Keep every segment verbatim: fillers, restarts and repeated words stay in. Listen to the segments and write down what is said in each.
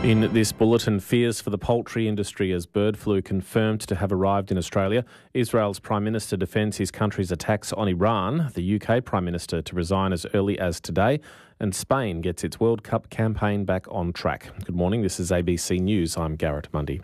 In this bulletin, fears for the poultry industry as bird flu confirmed to have arrived in Australia. Israel's Prime Minister defends his country's attacks on Iran, the U K Prime Minister to resign as early as today, and Spain gets its World Cup campaign back on track. Good morning, this is A B C News. I'm Garrett Mundy.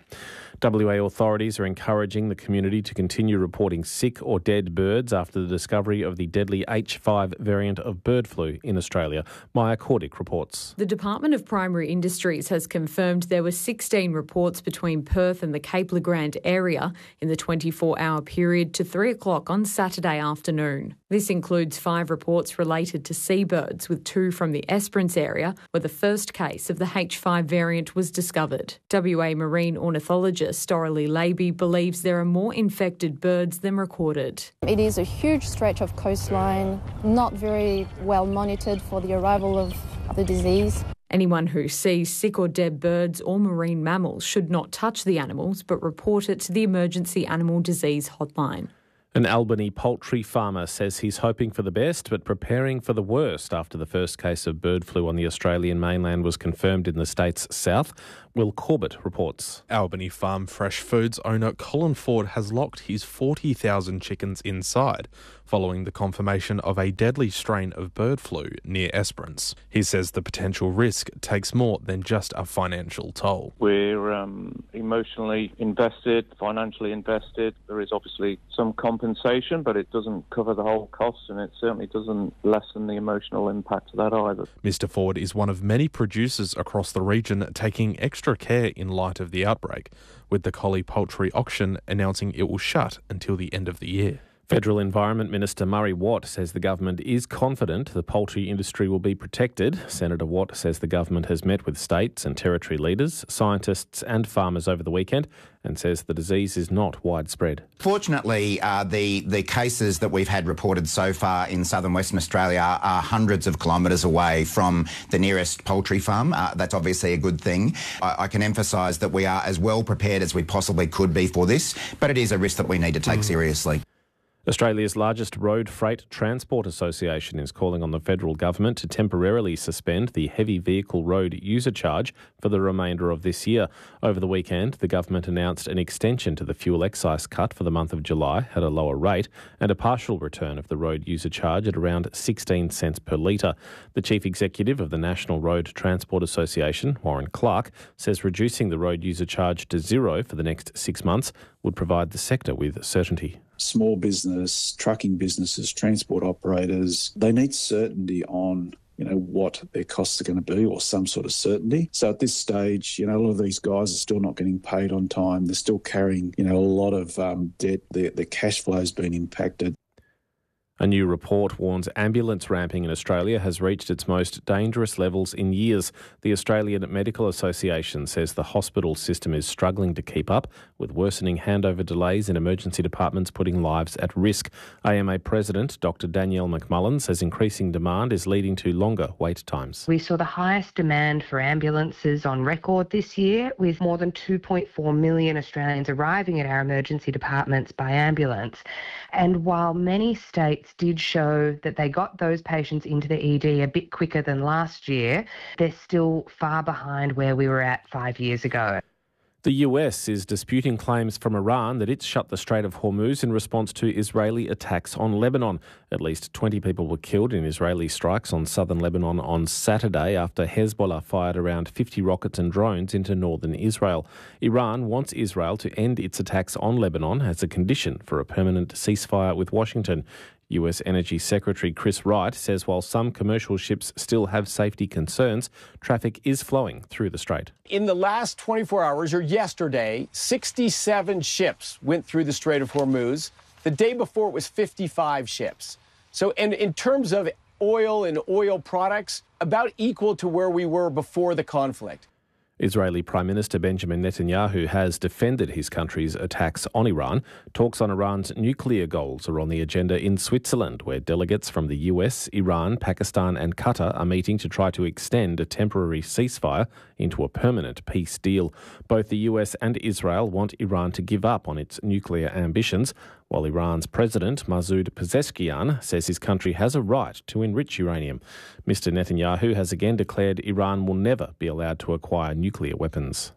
W A authorities are encouraging the community to continue reporting sick or dead birds after the discovery of the deadly H five variant of bird flu in Australia. Maya Cordick reports. The Department of Primary Industries has confirmed there were sixteen reports between Perth and the Cape Le Grand area in the twenty-four hour period to three o'clock on Saturday afternoon. This includes five reports related to seabirds, with two from the Esperance area, where the first case of the H five variant was discovered. W A marine ornithologist Storalee Laby believes there are more infected birds than recorded. It is a huge stretch of coastline, not very well monitored for the arrival of the disease. Anyone who sees sick or dead birds or marine mammals should not touch the animals, but report it to the Emergency Animal Disease Hotline. An Albany poultry farmer says he's hoping for the best but preparing for the worst after the first case of bird flu on the Australian mainland was confirmed in the state's south. Will Corbett reports. Albany Farm Fresh Foods owner Colin Ford has locked his forty thousand chickens inside following the confirmation of a deadly strain of bird flu near Esperance. He says the potential risk takes more than just a financial toll. We're um, emotionally invested, financially invested. There is obviously some compensation, but it doesn't cover the whole cost, and it certainly doesn't lessen the emotional impact of that either. Mister Ford is one of many producers across the region taking extra care in light of the outbreak, with the Collie Poultry Auction announcing it will shut until the end of the year. Federal Environment Minister Murray Watt says the government is confident the poultry industry will be protected. Senator Watt says the government has met with states and territory leaders, scientists and farmers over the weekend and says the disease is not widespread. Fortunately, uh, the, the cases that we've had reported so far in southern Western Australia are hundreds of kilometres away from the nearest poultry farm. Uh, that's obviously a good thing. I, I can emphasise that we are as well prepared as we possibly could be for this, but it is a risk that we need to take mm. seriously. Australia's largest road freight transport association is calling on the federal government to temporarily suspend the heavy vehicle road user charge for the remainder of this year. Over the weekend, the government announced an extension to the fuel excise cut for the month of July at a lower rate and a partial return of the road user charge at around sixteen cents per litre. The chief executive of the National Road Transport Association, Warren Clark, says reducing the road user charge to zero for the next six months would provide the sector with certainty. Small business, trucking businesses, transport operators, they need certainty on, you know, what their costs are going to be, or some sort of certainty. So at this stage, you know, a lot of these guys are still not getting paid on time. They're still carrying, you know, a lot of um, debt. Their, their cash flow has been impacted. A new report warns ambulance ramping in Australia has reached its most dangerous levels in years. The Australian Medical Association says the hospital system is struggling to keep up, with worsening handover delays in emergency departments putting lives at risk. A M A President Doctor Danielle McMullen says increasing demand is leading to longer wait times. We saw the highest demand for ambulances on record this year, with more than two point four million Australians arriving at our emergency departments by ambulance. And while many states did show that they got those patients into the E D a bit quicker than last year, they're still far behind where we were at five years ago. The U S is disputing claims from Iran that it's shut the Strait of Hormuz in response to Israeli attacks on Lebanon. At least twenty people were killed in Israeli strikes on southern Lebanon on Saturday after Hezbollah fired around fifty rockets and drones into northern Israel. Iran wants Israel to end its attacks on Lebanon as a condition for a permanent ceasefire with Washington. U S Energy Secretary Chris Wright says while some commercial ships still have safety concerns, traffic is flowing through the strait. In the last twenty-four hours, or yesterday, sixty-seven ships went through the Strait of Hormuz. The day before, it was fifty-five ships. So and in terms of oil and oil products, about equal to where we were before the conflict. Israeli Prime Minister Benjamin Netanyahu has defended his country's attacks on Iran. Talks on Iran's nuclear goals are on the agenda in Switzerland, where delegates from the U S, Iran, Pakistan and Qatar are meeting to try to extend a temporary ceasefire into a permanent peace deal. Both the U S and Israel want Iran to give up on its nuclear ambitions, while Iran's President Masoud Pezeshkian says his country has a right to enrich uranium. Mister Netanyahu has again declared Iran will never be allowed to acquire nuclear weapons.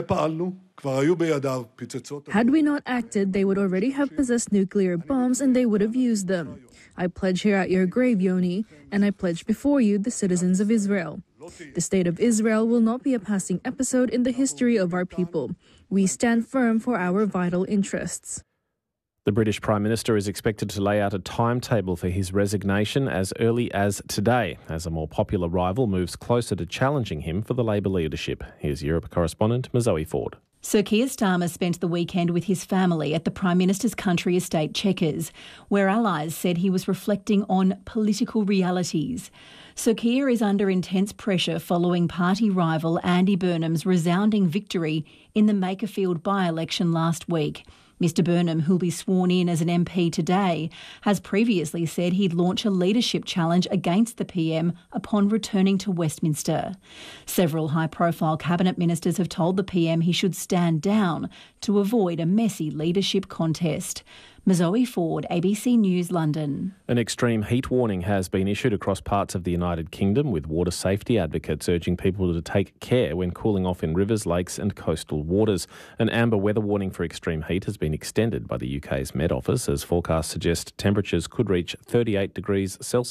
Had we not acted, they would already have possessed nuclear bombs and they would have used them. I pledge here at your grave, Yoni, and I pledge before you, the citizens of Israel. The state of Israel will not be a passing episode in the history of our people. We stand firm for our vital interests. The British Prime Minister is expected to lay out a timetable for his resignation as early as today, as a more popular rival moves closer to challenging him for the Labor leadership. Here's Europe correspondent Mazoe Ford. Sir Keir Starmer spent the weekend with his family at the Prime Minister's country estate Chequers, where allies said he was reflecting on political realities. Sir Keir is under intense pressure following party rival Andy Burnham's resounding victory in the Makerfield by-election last week. Mister Burnham, who'll be sworn in as an M P today, has previously said he'd launch a leadership challenge against the P M upon returning to Westminster. Several high-profile cabinet ministers have told the P M he should stand down to avoid a messy leadership contest. Mazoe Ford, A B C News, London. An extreme heat warning has been issued across parts of the United Kingdom, with water safety advocates urging people to take care when cooling off in rivers, lakes and coastal waters. An amber weather warning for extreme heat has been extended by the U K's Met Office, as forecasts suggest temperatures could reach thirty-eight degrees Celsius.